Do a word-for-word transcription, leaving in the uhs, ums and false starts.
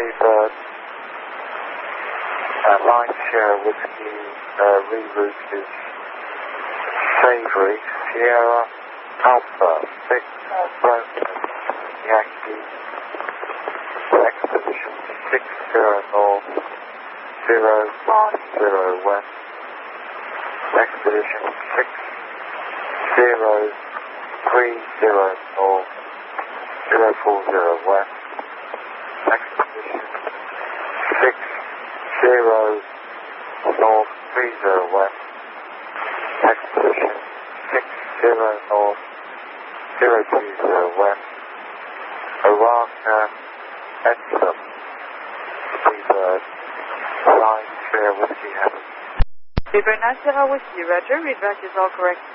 Freebird, uh, line share whiskey, uh, reroute is Savory, Sierra, Alpha, six, Bromley, Yankee, Expedition six zero North, zero five zero West, Expedition six zero three zero North, zero four zero West, Expedition six zero North, three zero West, Expedition six zero North, zero two zero West, Oraka, Epsom, Freebird, line share whiskey heaven. Freebird nine zero Whiskey, Roger, read is all correct.